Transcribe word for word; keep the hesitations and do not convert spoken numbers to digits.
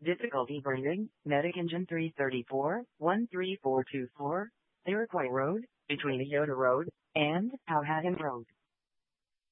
Difficulty breathing, Medic Engine three thirty-four, one three four two four, Iroquois Road, between Iota Road and Powhatan Road.